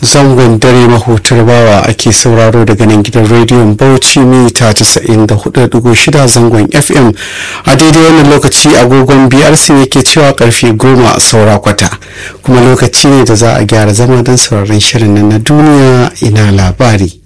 zangon dare mahutar bawa ake sauraro daga nan gidan rediyon Bauchi mita 94.6 zangon FM. A daidai wannan lokaci agogon BRC yake cewa karfe 10 saura kwata, kuma lokaci ne da za a gyara zama don sauraron shirin nan na duniya ina labari.